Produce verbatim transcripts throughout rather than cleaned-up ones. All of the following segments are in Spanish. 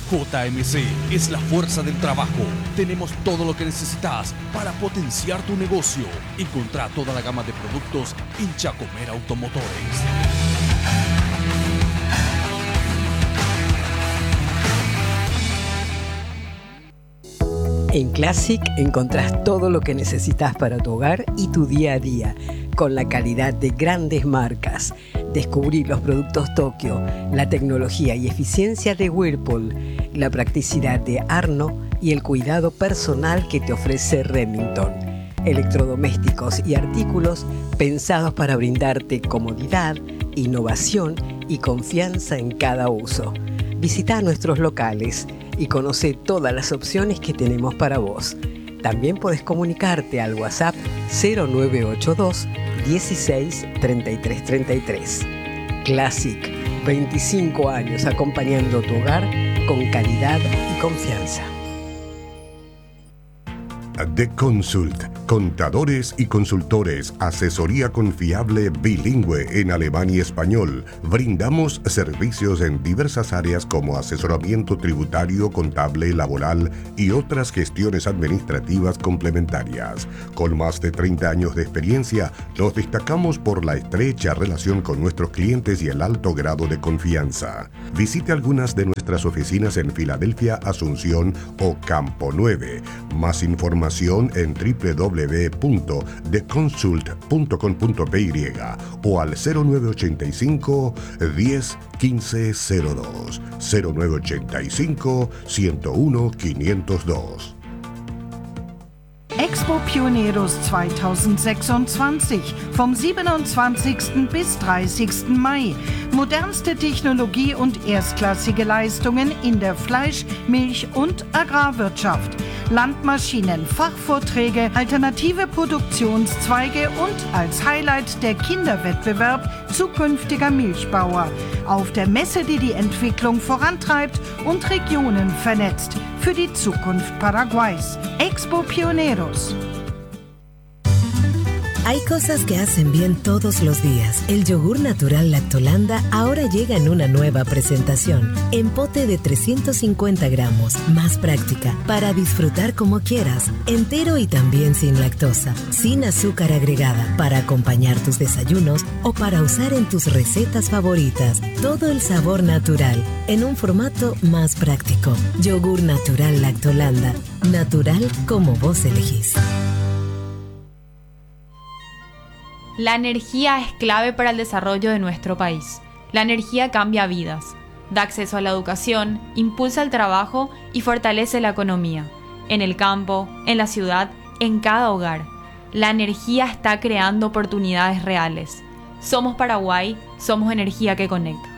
J M C es la fuerza del trabajo. Tenemos todo lo que necesitas para potenciar tu negocio. Encontrá toda la gama de productos en Chacomer Automotores. En Classic encontrás todo lo que necesitas para tu hogar y tu día a día, con la calidad de grandes marcas. Descubrí los productos Tokio, la tecnología y eficiencia de Whirlpool, la practicidad de Arno y el cuidado personal que te ofrece Remington. Electrodomésticos y artículos pensados para brindarte comodidad, innovación y confianza en cada uso. Visita nuestros locales y conoce todas las opciones que tenemos para vos. También podés comunicarte al WhatsApp cero nueve ocho dos, dieciséis, treinta y tres treinta y tres. Classic, veinticinco años acompañando tu hogar con calidad y confianza. The Consult, contadores y consultores, asesoría confiable bilingüe en alemán y español. Brindamos servicios en diversas áreas como asesoramiento tributario, contable, laboral y otras gestiones administrativas complementarias. Con más de treinta años de experiencia, nos destacamos por la estrecha relación con nuestros clientes y el alto grado de confianza. Visite algunas de nuestras oficinas en Filadelfia, Asunción o Campo nueve. Más información en doble u doble u doble u punto the consult punto com punto p y o al cero nueve ochenta y cinco, diez, quince cero dos, cero nueve ochenta y cinco, ciento uno, quinientos dos. Expo Pioneros zweitausendsechsundzwanzig vom siebenundzwanzigsten bis dreißigsten Mai. Modernste Technologie und erstklassige Leistungen in der Fleisch-, Milch- und Agrarwirtschaft. Landmaschinen, Fachvorträge, alternative Produktionszweige und als Highlight der Kinderwettbewerb zukünftiger Milchbauer. Auf der Messe, die die Entwicklung vorantreibt und Regionen vernetzt. Für die Zukunft Paraguays. Expo Pioneros. Hay cosas que hacen bien todos los días. El yogur natural Lactolanda ahora llega en una nueva presentación. En pote de trescientos cincuenta gramos, más práctica, para disfrutar como quieras. Entero y también sin lactosa, sin azúcar agregada, para acompañar tus desayunos o para usar en tus recetas favoritas. Todo el sabor natural, en un formato más práctico. Yogur natural Lactolanda. Natural como vos elegís. La energía es clave para el desarrollo de nuestro país. La energía cambia vidas, da acceso a la educación, impulsa el trabajo y fortalece la economía. En el campo, en la ciudad, en cada hogar. La energía está creando oportunidades reales. Somos Paraguay, somos energía que conecta.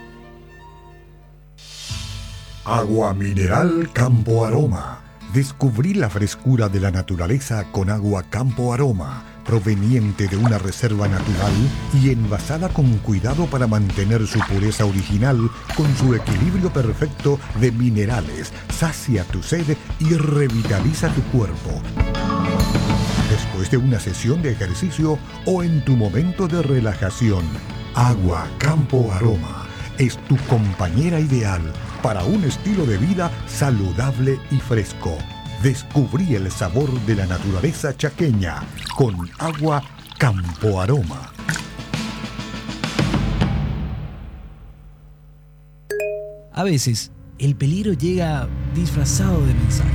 Agua mineral Campo Aroma. Descubrí la frescura de la naturaleza con agua Campo Aroma, proveniente de una reserva natural y envasada con cuidado para mantener su pureza original con su equilibrio perfecto de minerales, sacia tu sed y revitaliza tu cuerpo. Después de una sesión de ejercicio o en tu momento de relajación, Agua Campo Aroma es tu compañera ideal para un estilo de vida saludable y fresco. Descubrí el sabor de la naturaleza chaqueña con Agua Campo Aroma. A veces, el peligro llega disfrazado de mensaje.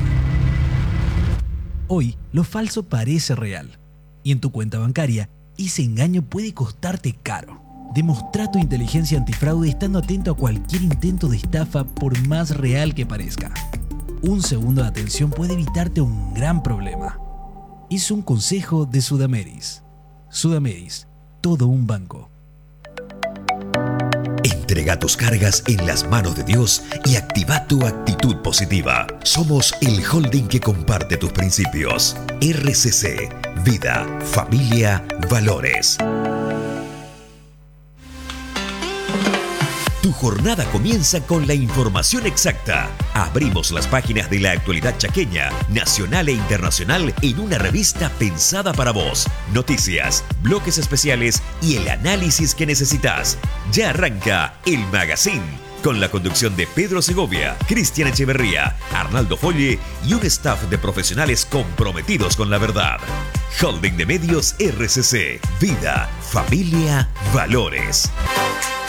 Hoy, lo falso parece real. Y en tu cuenta bancaria, ese engaño puede costarte caro. Demostrá tu inteligencia antifraude estando atento a cualquier intento de estafa por más real que parezca. Un segundo de atención puede evitarte un gran problema. Es un consejo de Sudameris. Sudameris, todo un banco. Entrega tus cargas en las manos de Dios y activa tu actitud positiva. Somos el holding que comparte tus principios. R C C, Vida, Familia, Valores. Tu jornada comienza con la información exacta. Abrimos las páginas de la actualidad chaqueña, nacional e internacional en una revista pensada para vos. Noticias, bloques especiales y el análisis que necesitas. Ya arranca El Magazine con la conducción de Pedro Segovia, Cristian Echeverría, Arnaldo Folle y un staff de profesionales comprometidos con la verdad. Holding de Medios R C C. Vida, familia, valores.